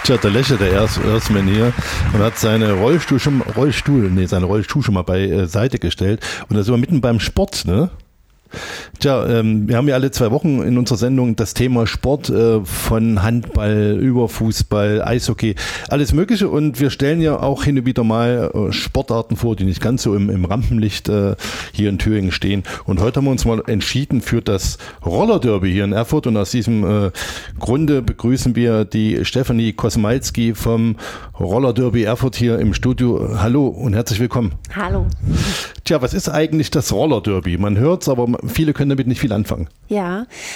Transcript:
Tja, der Lesche, der Erzmann hier, und hat seine Rollstuhl schon mal beiseite gestellt. Und da sind wir mitten beim Sport, ne? Tja, wir haben ja alle 2 Wochen in unserer Sendung das Thema Sport, von Handball über Fußball, Eishockey, alles Mögliche, und wir stellen ja auch hin und wieder mal Sportarten vor, die nicht ganz so im Rampenlicht hier in Thüringen stehen. Und heute haben wir uns mal entschieden für das Rollerderby hier in Erfurt, und aus diesem Grunde begrüßen wir die Stefanie Kosmalski vom Rollerderby Erfurt hier im Studio. Hallo und herzlich willkommen. Hallo. Tja, was ist eigentlich das Rollerderby? Man hört es, aber viele können damit nicht viel anfangen. Ja,